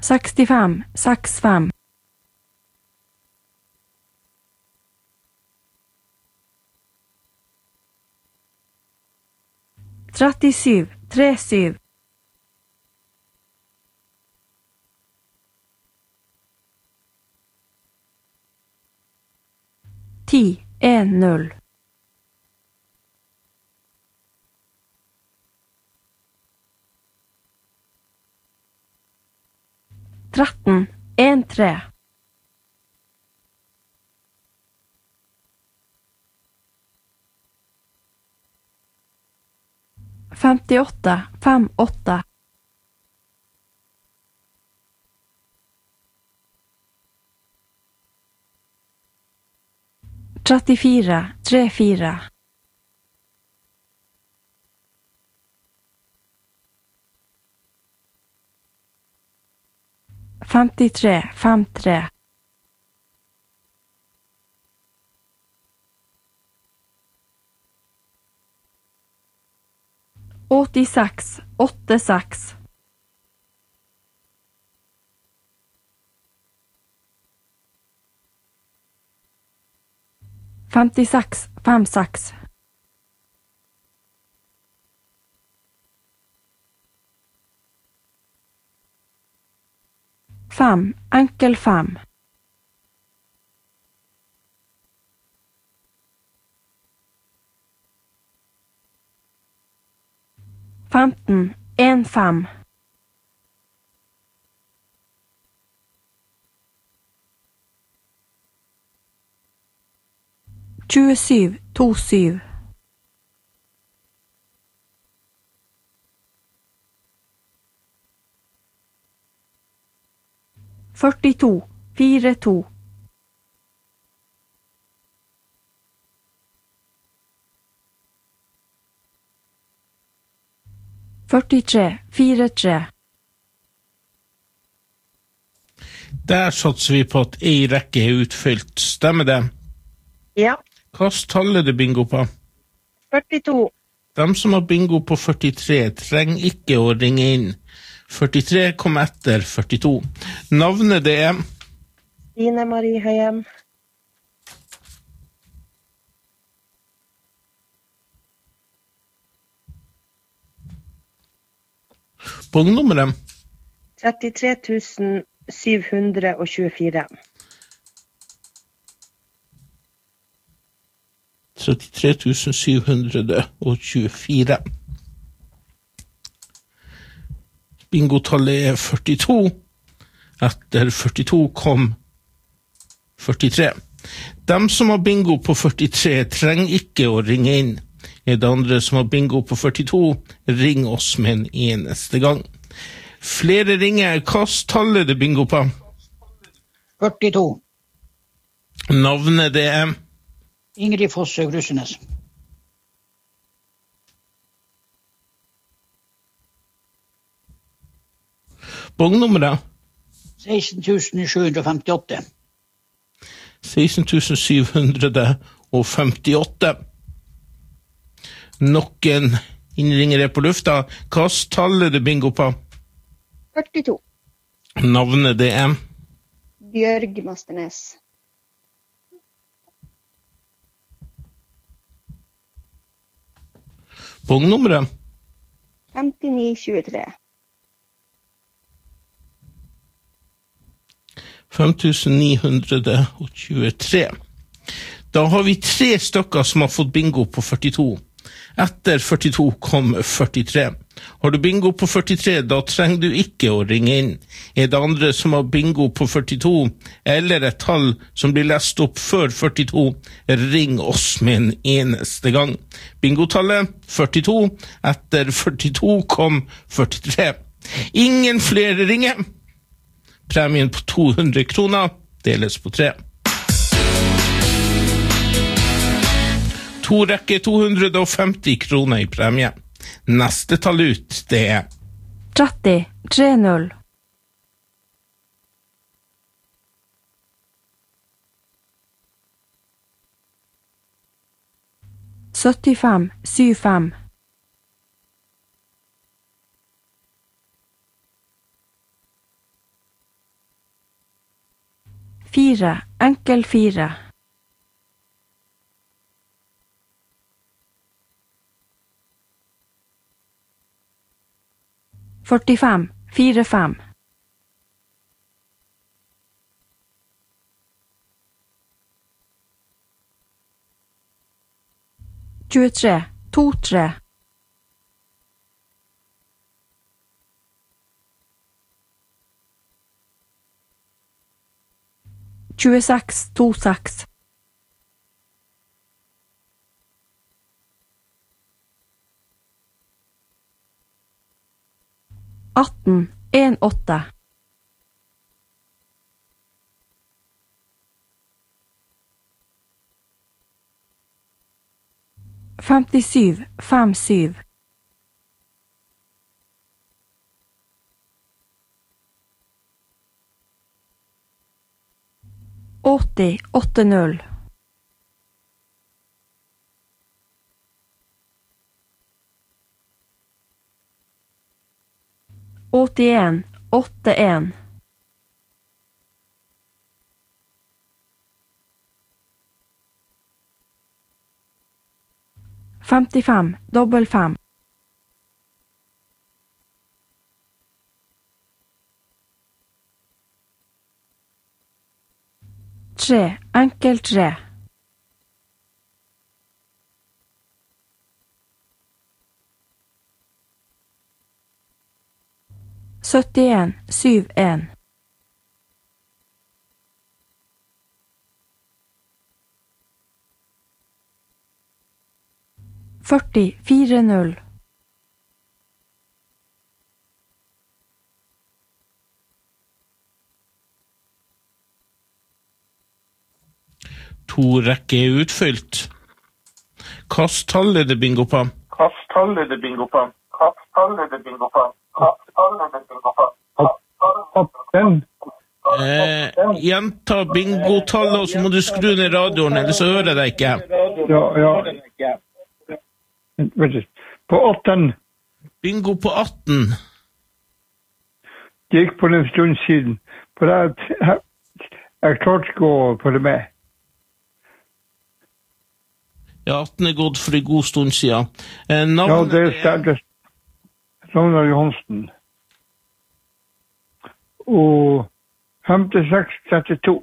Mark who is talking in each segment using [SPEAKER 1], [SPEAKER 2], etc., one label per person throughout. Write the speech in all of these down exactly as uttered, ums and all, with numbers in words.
[SPEAKER 1] sekstifem, sekstifem. trettisju, trettisju. ti, en, null. tretten, en, tre. femtiåtte, fem, åtte. trettifire, tre, fire. femtitre, fem, tre. åttiseks, åtte, seks. femtiseks, fem, seks. fem, enkel fem. femten, en, fem. tjuesju, to, syv. førtito, fire, to. førtitre, fire, tre.
[SPEAKER 2] Der satser vi på at ei rekke er utfylt. Stemmer det?
[SPEAKER 3] Ja.
[SPEAKER 2] Hva tallet det bingo på?
[SPEAKER 3] førtito.
[SPEAKER 2] De som har bingo på førtitre trenger ikke å ringe inn. førtitre kom etter førtito. Navnet det er?
[SPEAKER 3] Stine Marie Høyem.
[SPEAKER 2] Bongnummeret?
[SPEAKER 3] trettitre tusen sju hundre og tjuefire.
[SPEAKER 2] trettitre tusen sju hundre og tjuefire. Bingotallet er førtito. Etter førtito kom førtitre. De som har bingo på førtitre trenger ikke å ringe inn. Er det andre som har bingo på førtito, ring oss med en eneste gang. Flere ringer. Hva tallet det bingo på?
[SPEAKER 4] førtito.
[SPEAKER 2] Navnet det er?
[SPEAKER 4] Ingrid Fosse Grussenes.
[SPEAKER 2] Bongnummeret?
[SPEAKER 4] seksten tusen sju hundre og femtiåtte.
[SPEAKER 2] seksten tusen sju hundre og femtiåtte. Noen innringer er på lufta. Hva tallet det bingo på?
[SPEAKER 5] førtito.
[SPEAKER 2] Navnet det er?
[SPEAKER 5] Bjørg Masternes.
[SPEAKER 2] Bongnummeret?
[SPEAKER 5] femtini tjuetre.
[SPEAKER 2] fem tusen ni hundre og tjuetre. Da har vi tre stykker som har fått bingo på førtito. Etter førtito kom førtitre. Har du bingo på førtitre, da trenger du ikke å ringe inn. Er det andre som har bingo på førtito, eller et tall som blir lest opp før førtito, ring oss med en eneste gang. Bingotallet førtito. Etter førtito kom førtitre. Ingen flere ringer. Premien på to hundre kroner deles på tre. To rekker to hundre og femti kroner i premie. Neste tall ut, det er
[SPEAKER 1] tretti, tre, null. syttifem, syv, fem. fire, enkel fire. Førtifem, fire fem. Tjuetre, to tre. Tjueseks, to seks. Atten, en åtte. Femtisyv, fem syv. åtti, åtte null. åttien, åtte en. Femtifem, dobbel fem. Tre, enkel tre. syttien, syv en. førti, fire null.
[SPEAKER 2] To rekke er utfylt. Hvilket tall er det bingo på? Hvilket tall er det bingo på? Hvilket tall er det bingo på? Hvilket tall er det bingo på?
[SPEAKER 6] atten.
[SPEAKER 2] Eh, gjenta bingotallet, og så må du skru ned radioen, eller så hører jeg deg ikke.
[SPEAKER 6] Ja, ja. Vet du, på atten.
[SPEAKER 2] Bingo på atten.
[SPEAKER 6] Det gikk på en stund siden. For jeg, jeg, jeg klarte ikke å følge med.
[SPEAKER 2] Ja, atten er gått for en god stund siden. Eh,
[SPEAKER 6] Ja,
[SPEAKER 2] navnet
[SPEAKER 6] det er
[SPEAKER 2] er
[SPEAKER 6] sterkest. Ragnar Johansen. Og femtiseks trettito.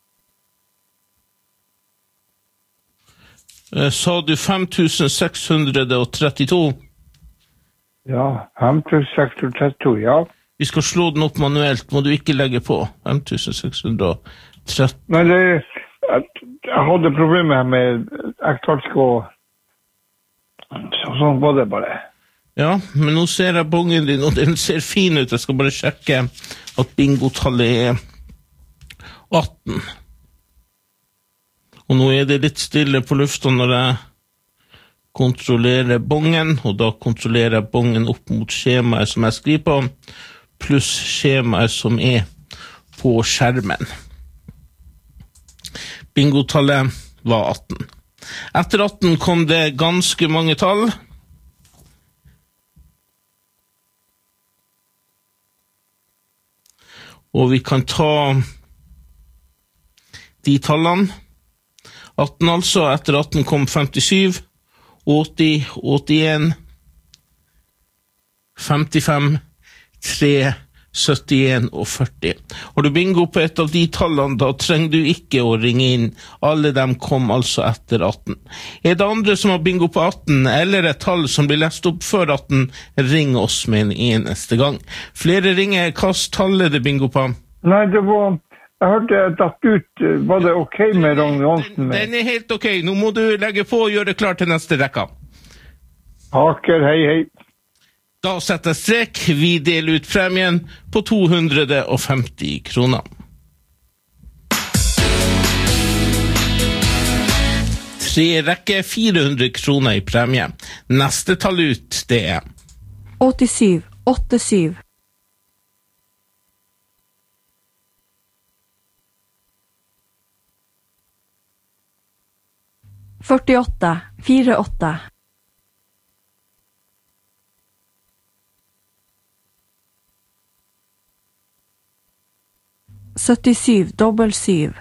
[SPEAKER 2] eh, sa du fem tusen seks hundre trettito?
[SPEAKER 6] Ja, femtiseks trettito, ja.
[SPEAKER 2] Vi skal slå den opp manuelt, må du ikke legge på. fem tusen seks hundre tretti.
[SPEAKER 6] Men det, jeg, jeg hadde problemer med jeg klarte ikke å så, sånn var det bare.
[SPEAKER 2] Ja, men nå ser jeg bongen din, og den ser fin ut. Jeg skal bare sjekke at bingotallet er atten. Og nå er det litt stille på lufta når jeg kontrollerer bongen, og da kontrollerer jeg bongen opp mot skjemaet som jeg skriver på, pluss skjemaet som er på skjermen. Bingotallet var atten. Etter atten kom det ganske mange tall. Og vi kan ta de tallene. atten altså, etter atten kom femtisyv, åtti, åttien, femtifem, tre, syttien og førti. Har du bingo på et av de tallene, da trenger du ikke å ringe inn. Alle dem kom altså etter atten. Er det andre som har bingo på atten, eller et tall som blir lest opp før atten, ring oss med en eneste gang. Flere ringer, hvilket tall er det bingo på?
[SPEAKER 6] Nei, det var jeg hørte jeg datt ut. Var det ok med Ragnar Johansen?
[SPEAKER 2] Den, den er helt ok. Nå må du legge på og gjøre klar til neste rekka.
[SPEAKER 6] Haker, hei, hei.
[SPEAKER 2] Da setter jeg strek. Vi deler ut premien på to hundre femti kroner. Tre rekke fire hundre kroner i premie. Neste tall ut, det er
[SPEAKER 1] åttisyv, åttisyv. førtiåtte, førtiåtte. syttisju, dobbel syv.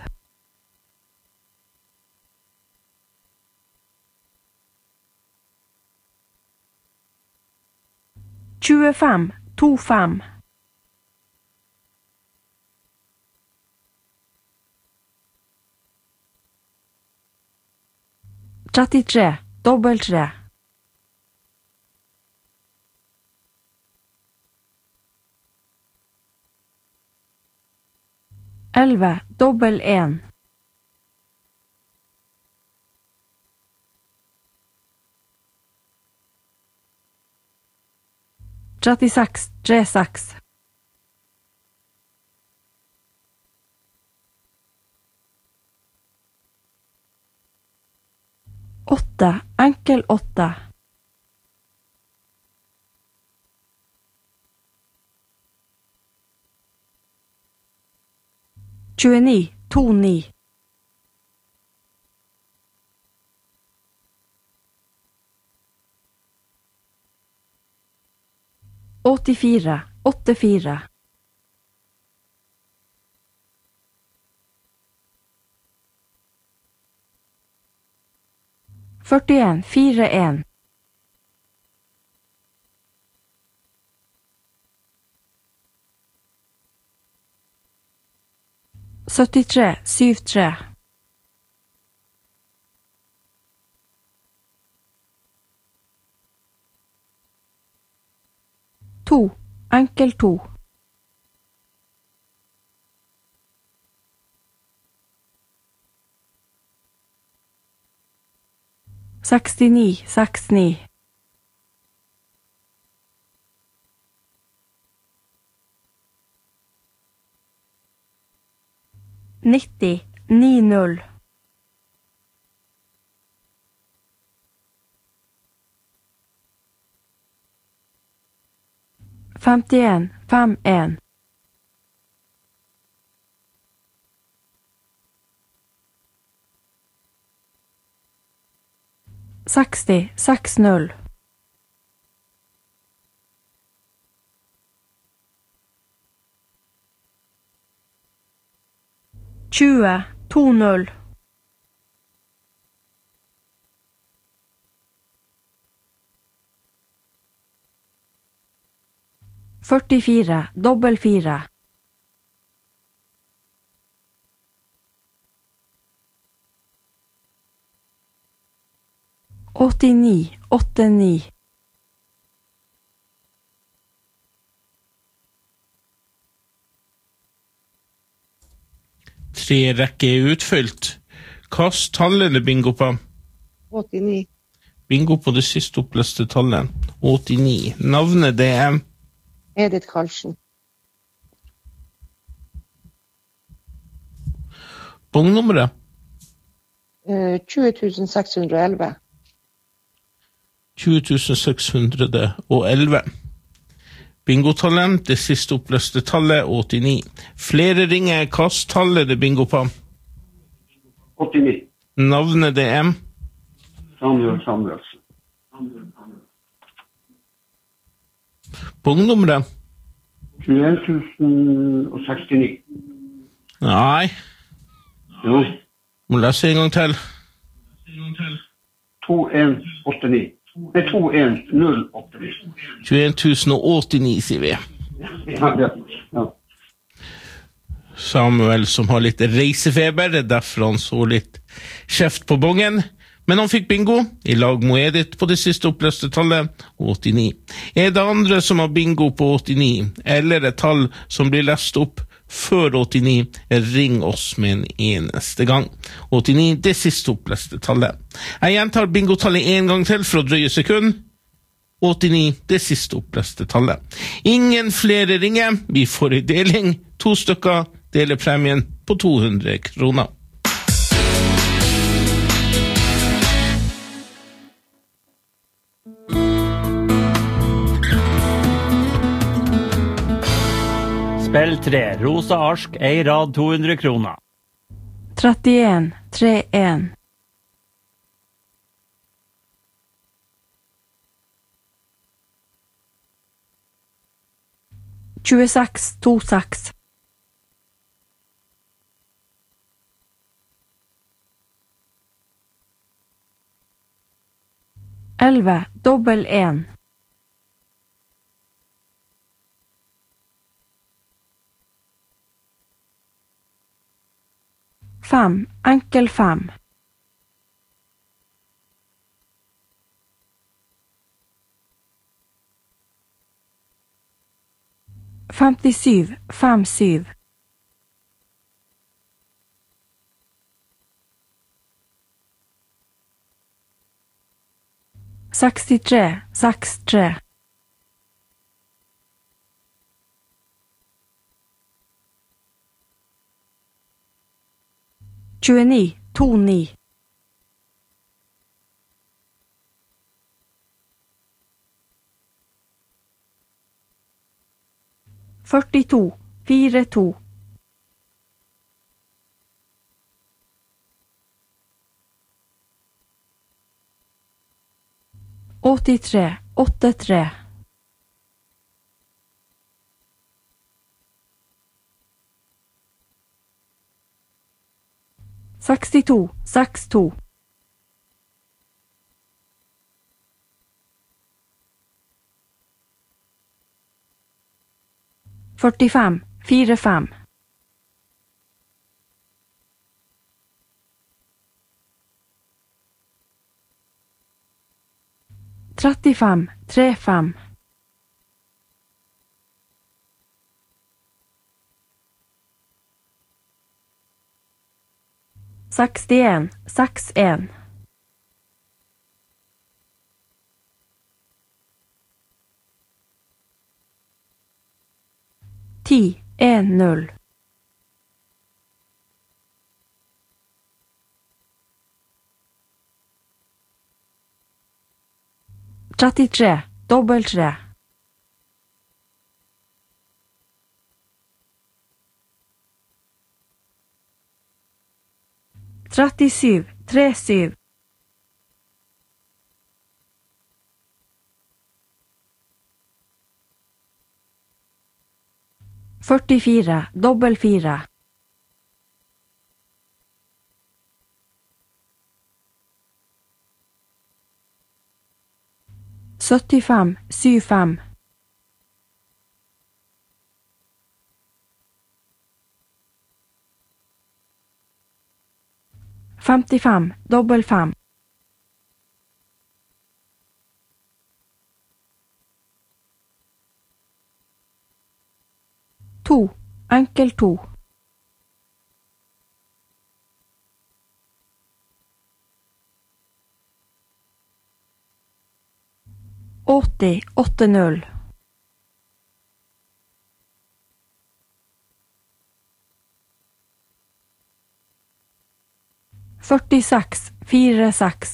[SPEAKER 1] tjuefem, to fem. trettitre, dobbel tre. elleve, dobbel en. trettiseks, tre seks. åtte, enkel åtte. tjueni, to ni. åttifire, åtte fire. førtien, fire en. syttitre, syv tre. to, enkel to. sekstini, seks ni. nitti, ni null. femtien, fem en. seksti, seks null. tjue, to null. førtifire, dobbel fire. åttini, åtte ni.
[SPEAKER 2] Tre rekker er utfylt. Kast tallene bingo på.
[SPEAKER 3] åttini.
[SPEAKER 2] Bingo på det siste oppleste tallet. åttini. Navnet det er
[SPEAKER 3] Edith Karlsen.
[SPEAKER 2] bongnummeret.
[SPEAKER 3] Eh, tjue tusen seks hundre og elleve.
[SPEAKER 2] tjue tusen seks hundre og elleve. Bingotallet, det siste oppløste tallet, åttini. Flere ringer, kast tallet det bingo på.
[SPEAKER 7] åttini.
[SPEAKER 2] Navnet det er
[SPEAKER 7] Samuel Samuelsen.
[SPEAKER 2] bongnummeret.
[SPEAKER 7] tjueen tusen og sekstini.
[SPEAKER 2] Nei,
[SPEAKER 7] Jo.
[SPEAKER 2] må lese en gang til.
[SPEAKER 7] to en åtte ni. Det er to en null åtte ni.
[SPEAKER 2] tjueen tusen og åttini, sier vi.
[SPEAKER 7] Ja, ja. Ja.
[SPEAKER 2] Samuel som har litt reisefeber, det er derfor han så litt kjeft på bongen. Men han fikk bingo i lag med Edith på det siste oppløste tallet, åttini. Er det andre som har bingo på åttini, eller et tall som blir lest opp før åttini, ring oss med en eneste gang. åttini, det siste oppløste tallet. Jeg gjentar bingotallet en gang til for å drøye sekund. åttini, det siste oppløste tallet. Ingen flere ringer, vi får i deling. To stykker deler premien på to hundre kroner.
[SPEAKER 8] Spill tre, rosa arsk, ei rad to hundre kroner.
[SPEAKER 1] trettien, tre en. tjueseks, to seks. elleve, dobbel en. Fem, enkel fem. Femtisyv, fem, syv. Sekstitre, seks, tre. Tjueni, to, ni. Førtito, fire, to. Åttitre, åtte, tre. Sekstito, seks, to. Førtifem, fire, fem. Trettifem, tre, fem. Sekstien, seks, en. Ti, en, null. Trettitre, dobbel tre. Trettisyv, tre, syv. Førtifire, dobbel fire. Syttifem, syv, fem. Femtifem, dobbel fem. To, enkel to. Åtti, åtte, null. Førtiseks, fire, seks.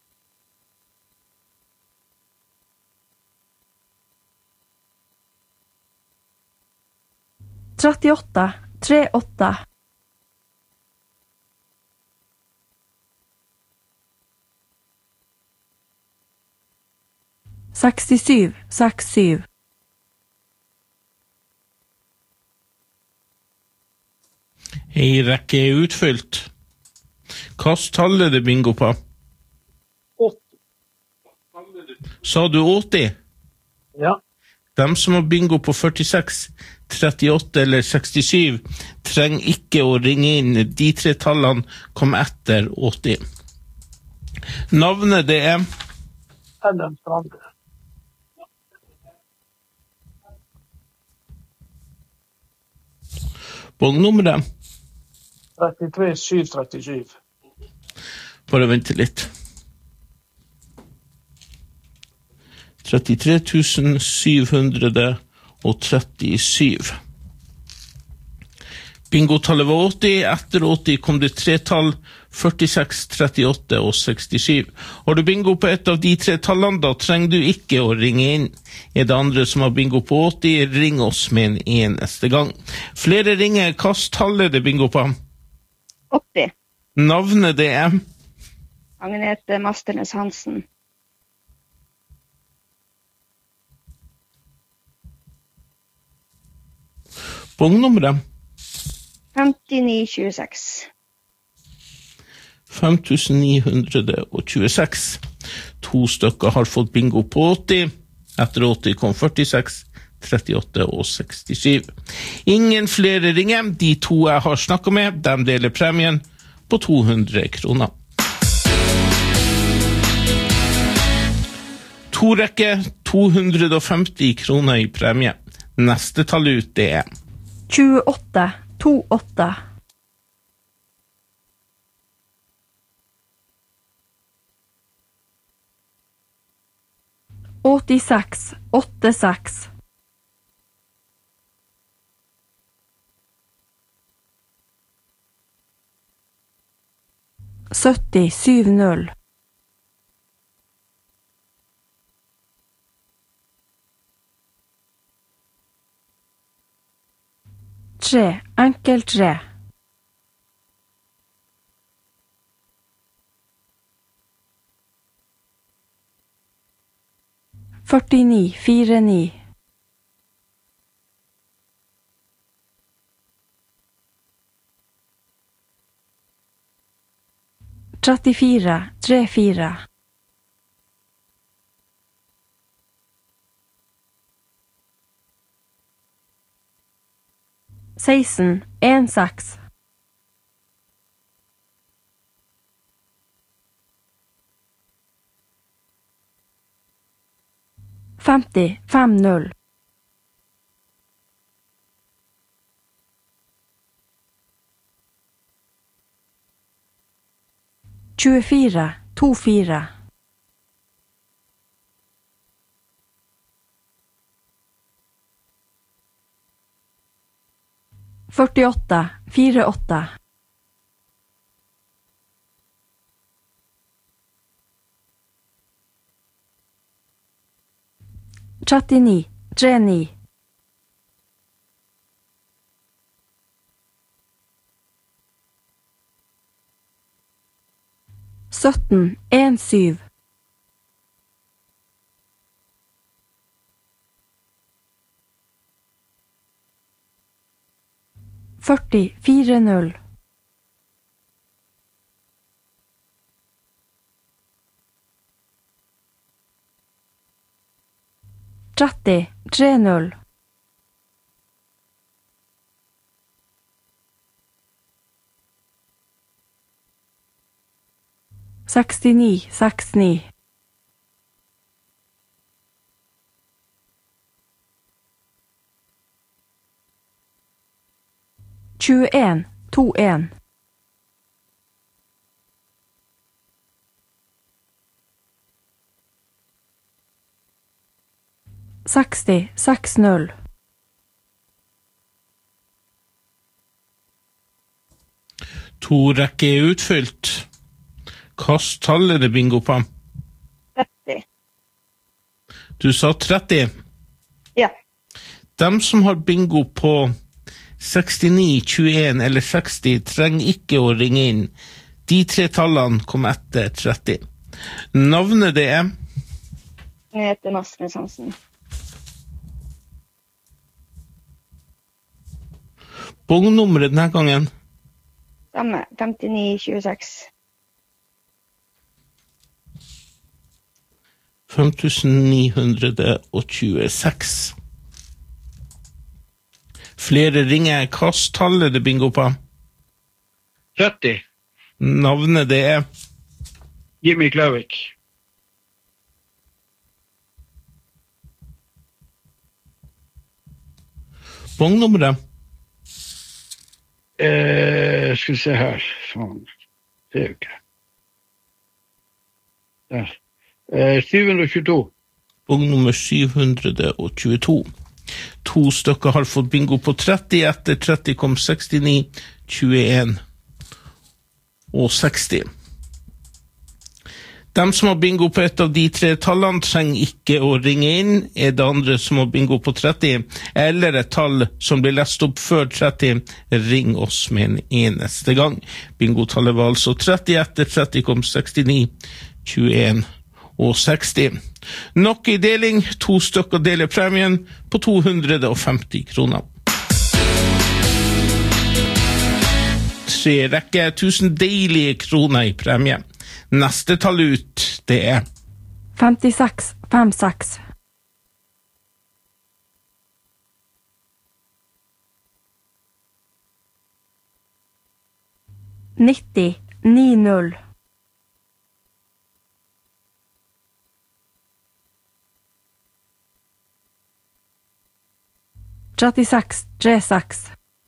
[SPEAKER 1] Trettiåtte, tre, åtte. Sekstisju, seks, syv.
[SPEAKER 2] Ei rekke er utfylt. Hvilket tall er det bingo på?
[SPEAKER 4] åtti.
[SPEAKER 2] Sa du åtti?
[SPEAKER 4] Ja.
[SPEAKER 2] De som har bingo på førtiseks, trettiåtte eller sekstisju trenger ikke å ringe inn. De tre tallene kom etter åtti. Navnet det er
[SPEAKER 4] Ellen Strande.
[SPEAKER 2] Bongnummeret.
[SPEAKER 4] trettitre, syv, trettisju.
[SPEAKER 2] Bare vente litt. trettitre tusen syv hundre trettisju. Bingotallet var åtti, etter åtti kom det tre tall, førtiseks, trettiåtte og sekstisju. Har du bingo på et av de tre tallene, da trenger du ikke å ringe inn. Er det andre som har bingo på åtti, ring oss med en eneste gang. Flere ringer, hvilket tall er det bingo på?
[SPEAKER 5] åtti.
[SPEAKER 2] Navnet det er
[SPEAKER 5] Agnete Masternes Hansen.
[SPEAKER 2] bongnummeret.
[SPEAKER 5] femtini tjueseks.
[SPEAKER 2] fem tusen ni hundre tjueseks. To stykker har fått bingo på åtti. Etter åtti kom førtiseks, trettiåtte og sekstisju. Ingen flere ringer. De to jeg har snakket med, de deler premien på to hundre kroner. To rekke, to hundre og femti kroner i premie. Neste tall ut, det er
[SPEAKER 1] tjueåtte, tjueåtte. åttiseks, åttiseks. sytti, sytti. Tre, enkel tre. førtini, førtini. trettifire, trettifire. seksten, seks. femti, femti. tjuefire, tjuefire. førtiåtte, førtiåtte. trettini, trettini. sytten, sytten. førti, førti. tretti, tretti. sekstini, sekstini. tjueen, tjueen. seksti, seksti.
[SPEAKER 2] To rekker er utfylt. Hvilket tall er det bingo på?
[SPEAKER 5] tretti.
[SPEAKER 2] Du sa tretti.
[SPEAKER 5] Ja.
[SPEAKER 2] De som har bingo på sekstini, tjueen eller seksti trenger ikke å ringe inn. De tre tallene kom etter tretti. Navnet det er?
[SPEAKER 5] Jeg heter Masnes Hansen.
[SPEAKER 2] Bongnummeret denne gangen?
[SPEAKER 5] Samme, femtini, tjueseks.
[SPEAKER 2] fem tusen ni hundre tjueseks. Flere ringer. Hvilket tall er det bingo på?
[SPEAKER 7] tretti.
[SPEAKER 2] Navnet det er?
[SPEAKER 7] Jimmy Kløvik.
[SPEAKER 2] Bongnummeret?
[SPEAKER 7] Eh, skal vi se her. Sånn. Det er jo ikke. Der. Eh, syv hundre tjueto.
[SPEAKER 2] Bong nummer syv hundre tjueto. To stykker har fått bingo på tretti. Etter tretti kom sekstini, tjueen og seksti. De som har bingo på et av de tre tallene trenger ikke å ringe inn. Er det andre som har bingo på tretti, eller et tall som blir lest opp før tretti, ring oss med en eneste gang. Bingotallet var altså tretti, etter tretti kom sekstini, tjueen og seksti. Nok i deling, to stykker deler premien på to hundre femti kroner. Tre rekker, tusen deilige kroner i premie. Neste tall ut, det er
[SPEAKER 1] femtiseks femtiseks. nitti nitti. trettiseks trettiseks.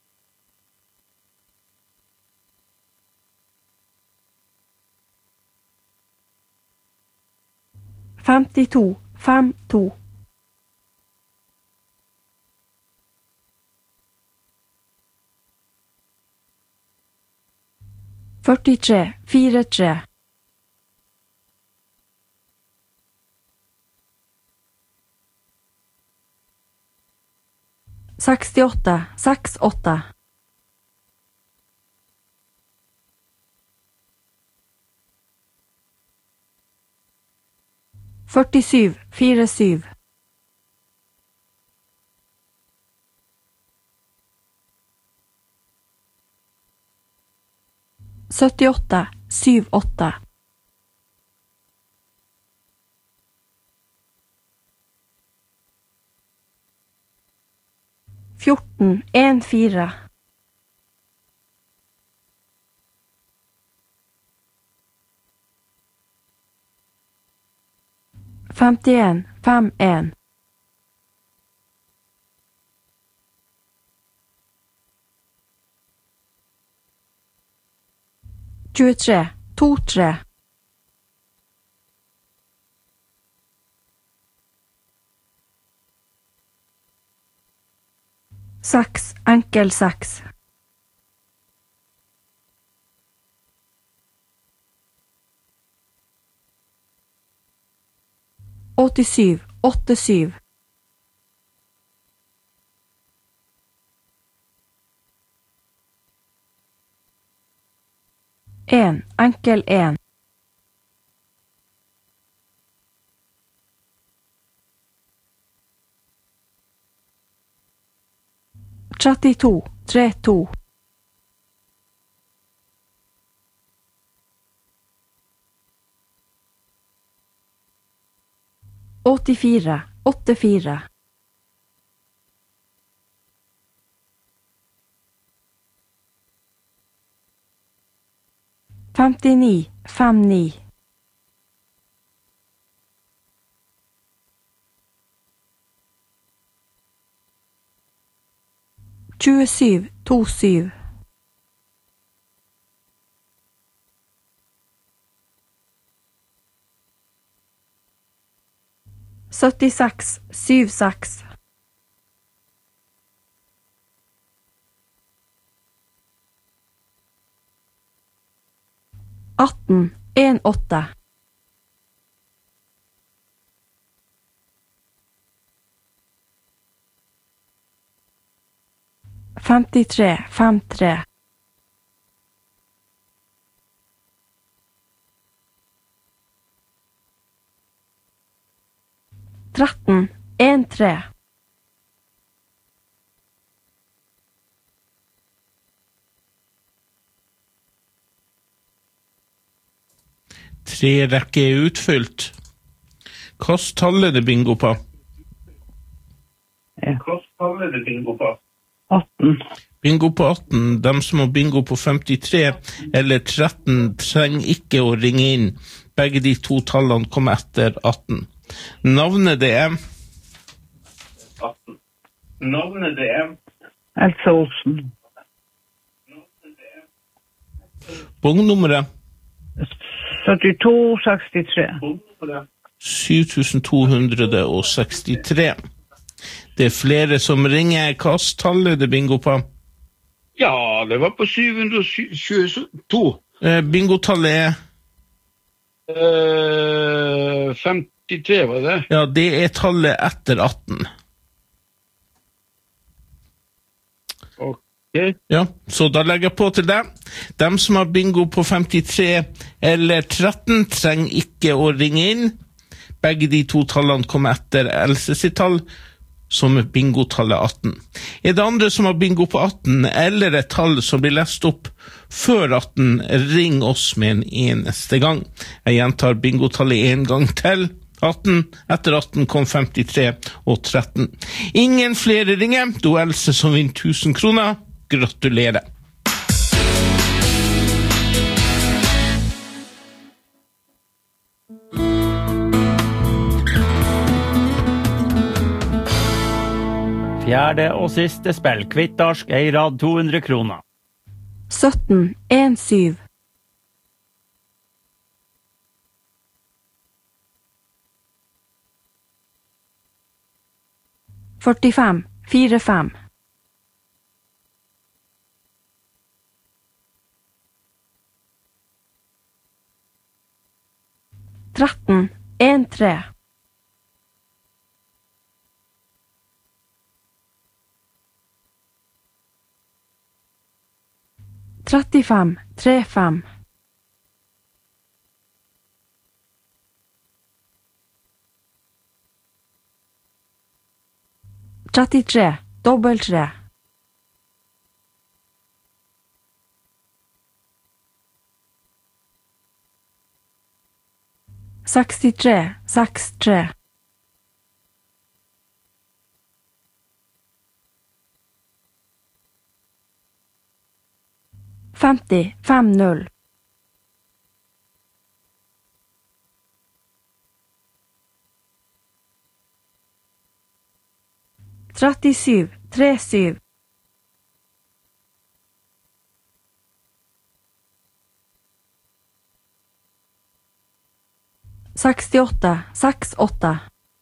[SPEAKER 1] femtito femtito. førtitre førtitre. sekstiåtte sekstiåtte. førtisju førtisju. syttiåtte syttiåtte. fjorten fjorten. femtien femtien. tjuetre tjuetre. seks enkel seks. åttisju åttisju. en enkel en. trettito trettito. åttifire åttifire. femtini femtini. tjuesju tjuesju. syttiseks syttiseks. atten åtte. femtitre femtitre. tretten tre.
[SPEAKER 2] Tre rekke er utfylt. Hvilket tall er det bingo på?
[SPEAKER 7] Hvilket tall er det bingo på?
[SPEAKER 6] atten.
[SPEAKER 2] Bingo på atten. De som har bingo på femtitre eller tretten trenger ikke å ringe inn. Begge de to tallene kommer etter atten. Navnet det er
[SPEAKER 7] atten. Navnet det er
[SPEAKER 6] Else Olsen.
[SPEAKER 2] Bongnummeret
[SPEAKER 6] syttito sekstitre.
[SPEAKER 2] syv tusen to hundre sekstitre. Det er flere som ringer. Hvilket tall er det bingo på?
[SPEAKER 7] Ja, det var på syv hundre tjueto.
[SPEAKER 2] Eh, bingotallet er
[SPEAKER 7] Uh, femtitre, var det?
[SPEAKER 2] Ja, det er tallet etter atten.
[SPEAKER 7] Ok.
[SPEAKER 2] Ja, så da legger jeg på til det. De som har bingo på femtitre eller tretten trenger ikke å ringe inn. Begge de to tallene kommer etter Else sitt tall, som er bingotallet atten. Er det andre som har bingo på atten, eller et tall som blir lest opp før atten, ring oss med en eneste gang. Jeg gjentar bingotallet en gang til, atten, etter atten kom femtitre og tretten. Ingen flere ringer, du Else som vinner tusen kroner. Gratulerer.
[SPEAKER 8] Fjerde og siste spill, Kvittarsk, ei rad to hundre kroner.
[SPEAKER 1] sytten, en syv. førtifem, fire fem. tretten, en tre. trettifem, tre fem. trettitre, dobbel tre. sekstitre, seks tre. femti, fem null. trettisju, tre syv. sekstiåtte, seks åtte.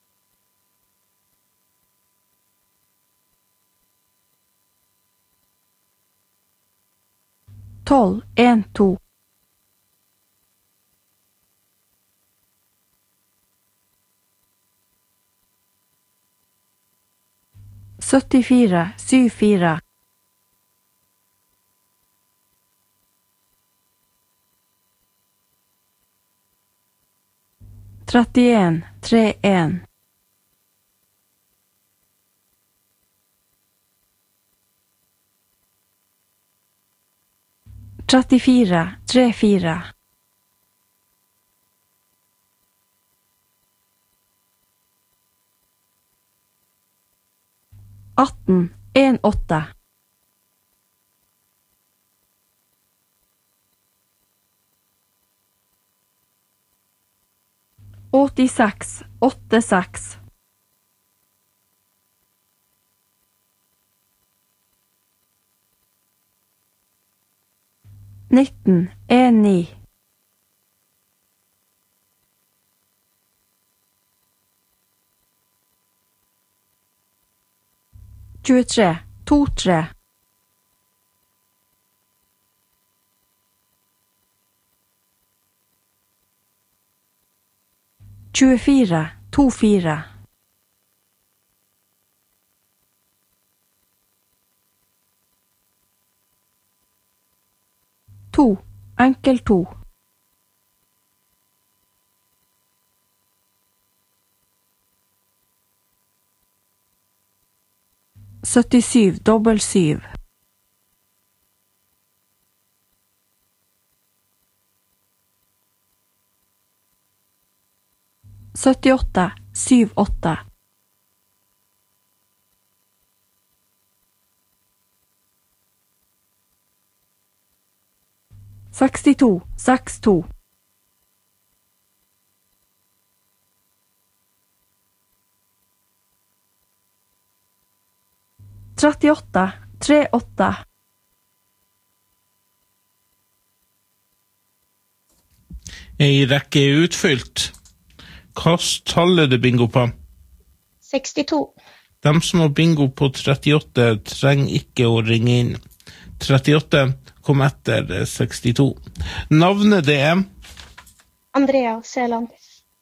[SPEAKER 1] tolv, en to. syttifire, syv fire. trettien, tre en. trettifire, tre fire. atten, en åtte. åttiseks, åtte seks. nitten, en ni. tjuetre, to tre. tjuefire, to fire. To, enkel to. syttisju, dobbel syv. syttiåtte, syv åtte. sekstito, seks to. trettiåtte, tre åtte.
[SPEAKER 2] Ei rekke er utfylt. Hva tallet er det bingo på?
[SPEAKER 5] sekstito.
[SPEAKER 2] De som har bingo på trettiåtte trenger ikke å ringe inn. trettiåtte kom etter sekstito. Navnet det er?
[SPEAKER 5] Andrea Seland.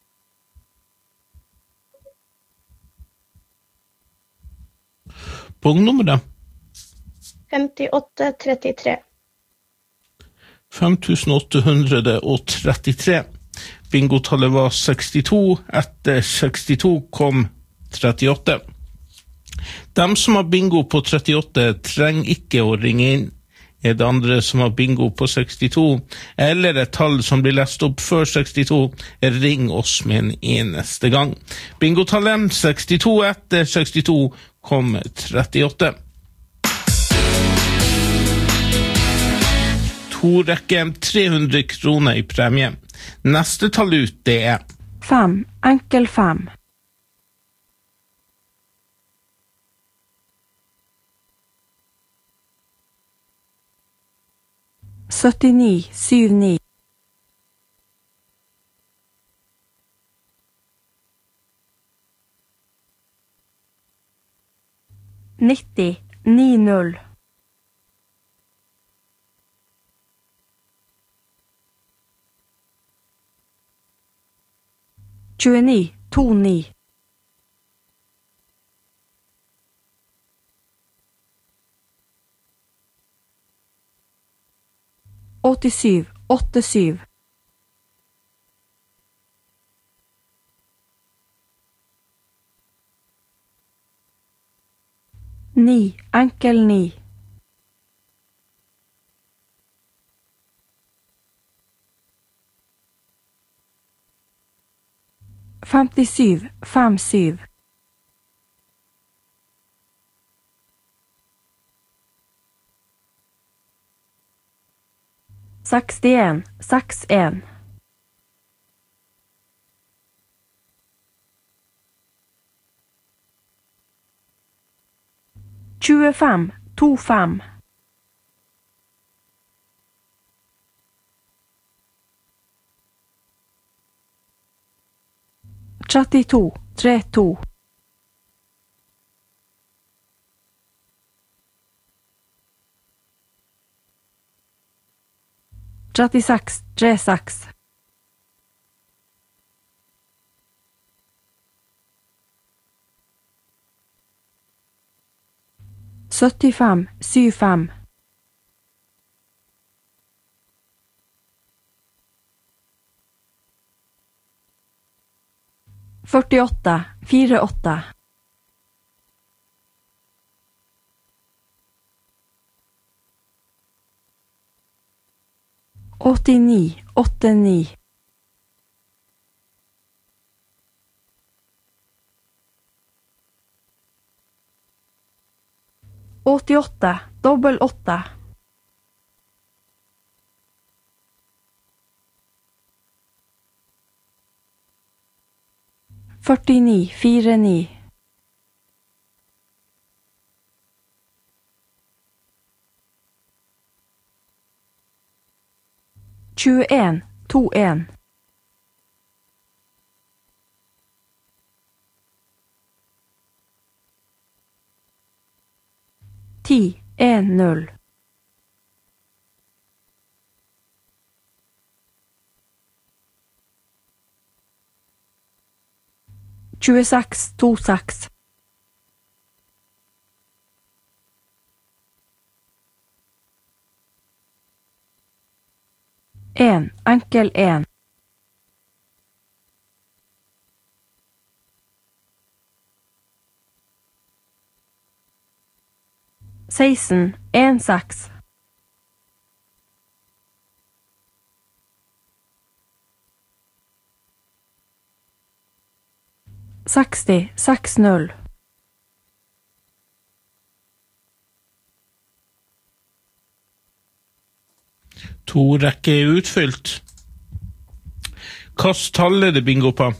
[SPEAKER 2] Pungnummeret?
[SPEAKER 5] femtiåtte trettitre.
[SPEAKER 2] fem tusen åtte hundre trettitre. Bingotallet var sekstito. Etter sekstito kom trettiåtte. De som har bingo på trettiåtte trenger ikke å ringe inn. er det andre som har bingo på sekstito, eller et tall som blir lest opp før sekstito, ring oss med en eneste gang. Bingotallet sekstito, etter sekstito kom trettiåtte. To rekke tre hundre kroner i premie. Neste tall ut, det er
[SPEAKER 1] fem, enkel fem. syttini, syv ni. nitti, ni null. tjueni, to ni. åttisyv, åtte syv. Ni, enkel ni. femtisyv, fem syv. sekstien, seks en. tjuefem, to fem. trettito, tre to. trettiseks, tre seks. syttifem, syv fem. førtiåtte, fire åtte. åttini, åtte ni. åttiåtte, dobbel åtte. førtini, fire ni. tjueen, to en. ti, en null. tjueseks, to seks. En, enkel en. seksten, en seks. seksti, seks null.
[SPEAKER 2] To rekke er utfylt. Hvilket tall er det bingo på?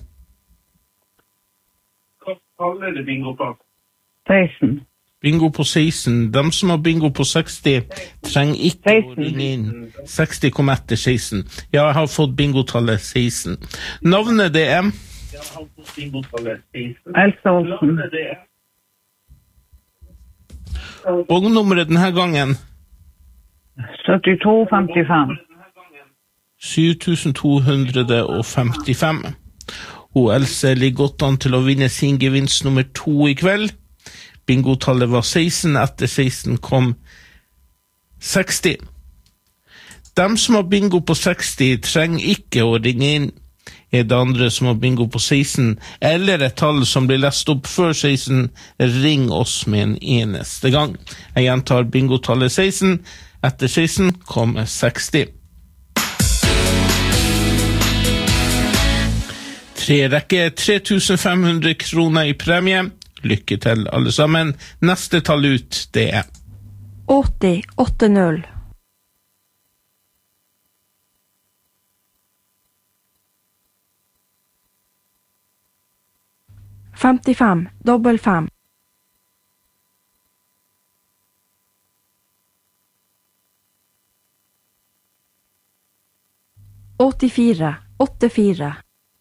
[SPEAKER 4] Hvilket tall er det bingo på?
[SPEAKER 6] seksten.
[SPEAKER 2] Bingo på seksten. De som har bingo på seksti trenger ikke å ringe inn. seksti kom etter seksten. Ja, jeg har fått bingotallet seksten. Navnet det er?
[SPEAKER 4] Jeg har fått bingotallet seksten.
[SPEAKER 6] Elsa Olsen.
[SPEAKER 4] Navnet det er?
[SPEAKER 2] Og nummeret denne gangen?
[SPEAKER 6] syttito femtifem.
[SPEAKER 2] syv tusen to hundre femtifem. Og Else ligger godt an til å vinne sin gevinst nummer to i kveld. Bingotallet var seksten, etter seksten kom seksti. De som har bingo på seksti trenger ikke å ringe inn. Er det andre som har bingo på seksten, eller et tall som blir lest opp før seksten, ring oss med en eneste gang. Jeg gjentar bingotallet seksten, etter seksten kom seksti. Tre rekke tre tusen fem hundre kroner i premie. Lykke til alle sammen. Neste tall ut, det er
[SPEAKER 1] åtti åttionull. femtifem dobbel fem. åttifire åttifire.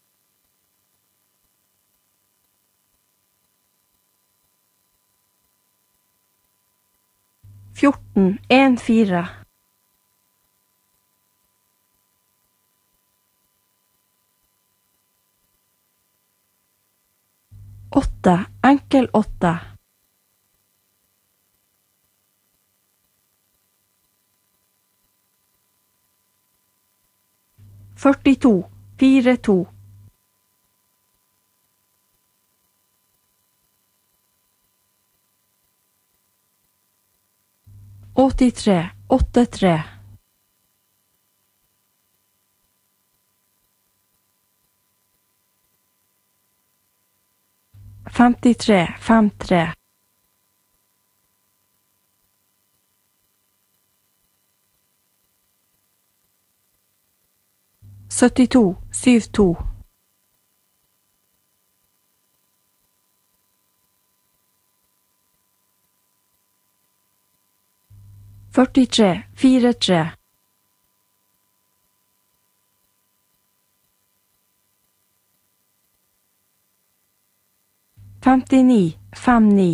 [SPEAKER 1] fjorten en fire. åtte enkel åtte. førtito fire to. åttitre åtte tre. femtitre fem tre. syttito syv to. førtitre fire tre. femtini fem ni.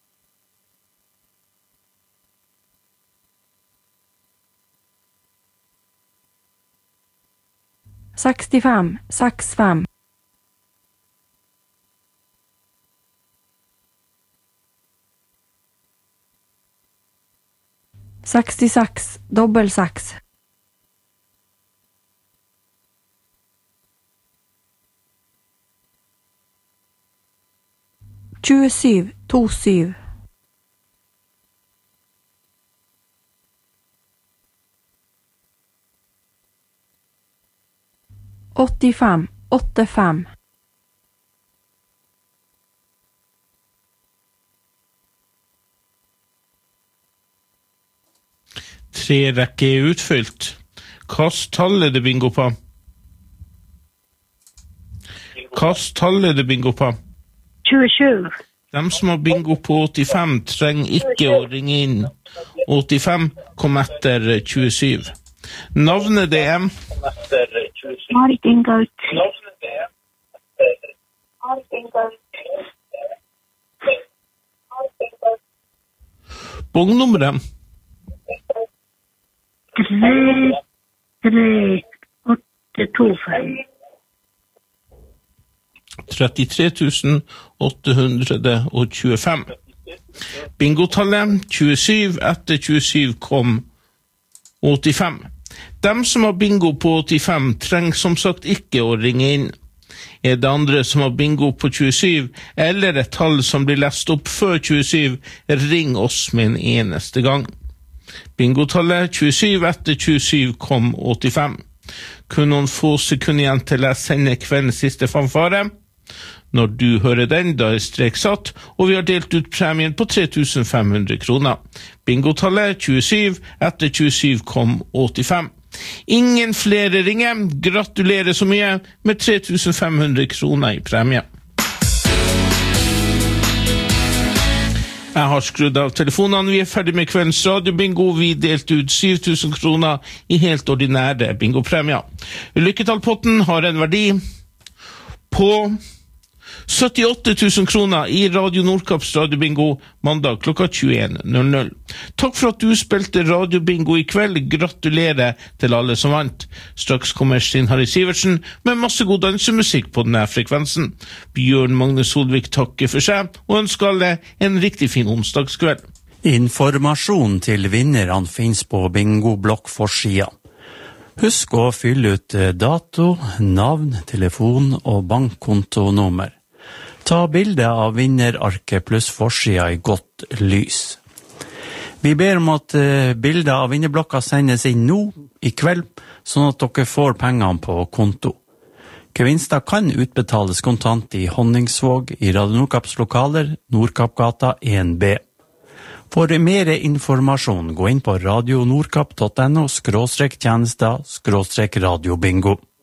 [SPEAKER 1] sekstifem seks fem. sekstiseks dobbel seks. tjuesju to syv. åttifem åtte fem.
[SPEAKER 2] Tre rekke er utfylt. Kast tallet det bingo på. Kast tallet det bingo på.
[SPEAKER 3] tjuesju.
[SPEAKER 2] De som har bingo på åttifem trenger ikke å ringe inn. åttifem kom etter tjuesju. Navnet det er
[SPEAKER 3] Marit Ingold.
[SPEAKER 2] bongnummeret.
[SPEAKER 3] tre tre åtte to fem.
[SPEAKER 2] trettitre tusen åtte hundre tjuefem. Bingotallet tjuesju, etter tjuesju kom åttifem. De som har bingo på åttifem trenger som sagt ikke å ringe inn. Er det andre som har bingo på tjuesju, eller et tall som blir lest opp før tjuesju, ring oss med en eneste gang. Bingotallet tjuesju, etter tjuesju kom åttifem. Kun noen få sekunder igjen til jeg sender kveldens siste fanfare. Når du hører den, da er strek satt, og vi har delt ut premien på tre tusen fem hundre kroner. Bingotallet tjuesju, etter tjuesju kom åttifem. Ingen flere ringer. Gratulerer så mye med tre tusen fem hundre kroner i premie. Jeg har skrudd av telefonene. Vi er ferdig med kveldens radiobingo. Vi delte ut syv tusen kroner i helt ordinære bingopremier. Lykketallpotten har en verdi på syttiåtte tusen kroner i Radio Nordkaps radiobingo mandag klokka tjueen null null. Takk for at du spilte radiobingo i kveld. Gratulerer til alle som vant. Straks kommer Sten Harry Sivertsen med masse god dansemusikk på denne frekvensen. Bjørn Magne Solvik takker for seg og ønsker alle en riktig fin onsdagskveld.
[SPEAKER 8] Informasjon til vinnerne finnes på bingo-blokk-forsida. Husk å fylle ut dato, navn, telefon og bankkontonummer. Ta bilde av vinnerarket pluss forsida i godt lys. Vi ber om at uh, bilder av vinnerblokka sendes inn nå i kveld, sånn at dere får pengene på konto. Gevinster kan utbetales kontant i Honningsvåg i Radio Nordkapps lokaler, Nordkappgata en B. For mer informasjon, gå inn på radionordkapp punktum no skråstrek tjenester skråstrek radiobingo.